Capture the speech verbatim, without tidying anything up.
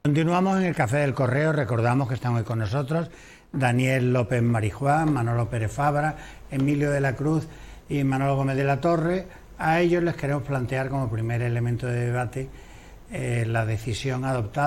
Continuamos en el Café del Correo. Recordamos que están hoy con nosotros Daniel López Marijuán, Manolo Pérez Fabra, Emilio de la Cruz y Manolo Gómez de la Torre. A ellos les queremos plantear como primer elemento de debate eh, la decisión adoptada